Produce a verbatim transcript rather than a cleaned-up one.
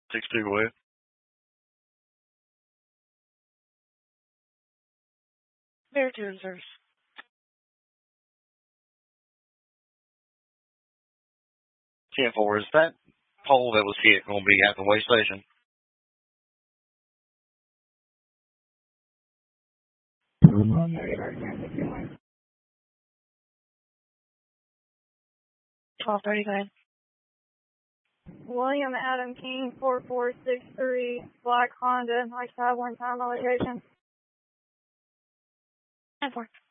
six two, go ahead. Bear two reserves. ten four, is that pole that was hit going to be at the way station? twelve thirty-nine. William Adam King, four four six three, Black Honda, I have one time location. ten four.